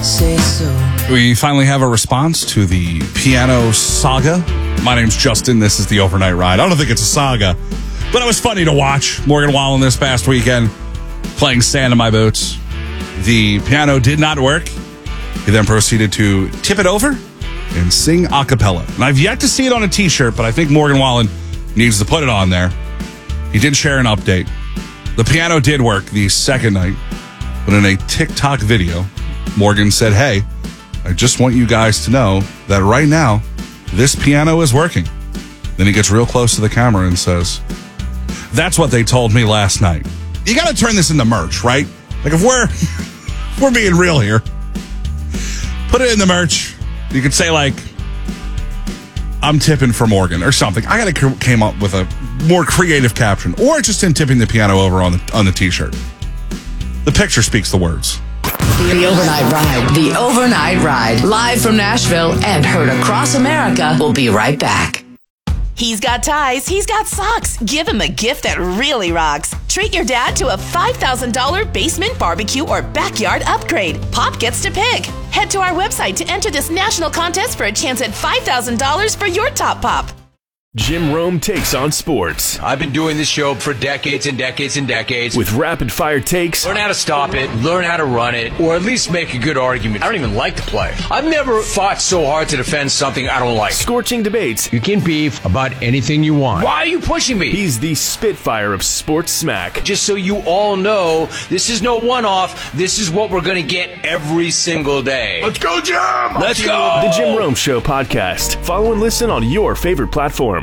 Say so. We finally have a response to the piano saga. My name's Justin. This is the Overnight Ride. I don't think it's a saga, but it was funny to watch. Morgan Wallen this past weekend playing Sand in My Boots. The piano did not work. He then proceeded to tip it over and sing a cappella. And I've yet to see it on a t-shirt, but I think Morgan Wallen needs to put it on there. He did share an update. The piano did work the second night, but in a TikTok video, Morgan said, "Hey, I just want you guys to know that right now, this piano is working." Then he gets real close to the camera and says, "That's what they told me last night." You got to turn this into merch, right? Like if we're being real here, put it in the merch. You could say like, "I'm tipping for Morgan" or something. I got to came up with a more creative caption, or just in tipping the piano over on the t-shirt. The picture speaks the words. The Overnight Ride. The Overnight Ride. Live from Nashville and heard across America. We'll be right back. He's got ties. He's got socks. Give him a gift that really rocks. Treat your dad to a $5,000 basement barbecue or backyard upgrade. Pop gets to pick. Head to our website to enter this national contest for a chance at $5,000 for your top pop. Jim Rome takes on sports. I've been doing this show for decades and decades and decades. With rapid-fire takes. Learn how to stop it, learn how to run it, or at least make a good argument. I don't even like to play. I've never fought so hard to defend something I don't like. Scorching debates. You can beef about anything you want. Why are you pushing me? He's the Spitfire of sports smack. Just so you all know, this is no one-off. This is what we're going to get every single day. Let's go, Jim! Let's go! The Jim Rome Show podcast. Follow and listen on your favorite platform.